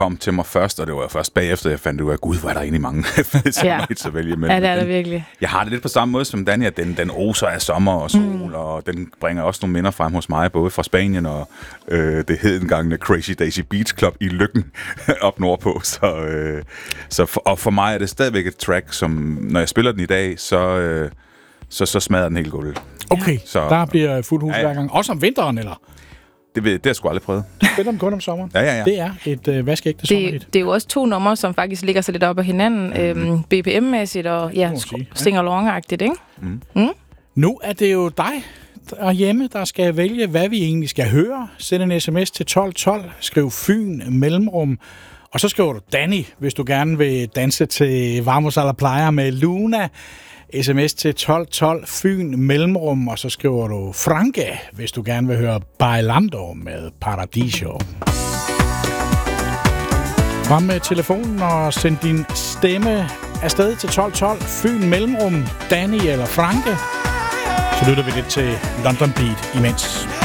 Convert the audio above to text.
kom til mig først, og det var først bagefter, jeg fandt ud af, gud, hvor er der egentlig mange sommerhits at vælge imellem. Ja, det er der virkelig. Jeg har det lidt på samme måde som Danny, at den oser af sommer og sol, og den bringer også nogle minder frem hos mig, både fra Spanien og det hedengangne Crazy Daisy Beach Club i Løkken op nordpå. Og for mig er det stadigvæk et track, som når jeg spiller den i dag, så smadrer den helt gulvet. Okay, så der bliver fuldt hus hver gang. Også om vinteren, eller? Det har jeg sgu aldrig prøvet. Du spiller den kun om sommeren? Ja. Det er et vaskeægte sommerhit. Det er jo også 2 numre, som faktisk ligger så lidt op ad hinanden, BPM-mæssigt og sing-along-agtigt, ikke? Nu er det jo dig derhjemme, der skal vælge, hvad vi egentlig skal høre. Send en sms til 1212, skriv Fyn mellemrum, og så skriver du Danny, hvis du gerne vil danse til Vamos a la Playa med Luna. SMS til 1212 Fyn mellemrum, og så skriver du Franke, hvis du gerne vil høre Bailando med Paradiso. Kom med telefonen og send din stemme afsted til 1212 Fyn mellemrum, Danny eller Franke. Så lytter vi lidt til London Beat imens.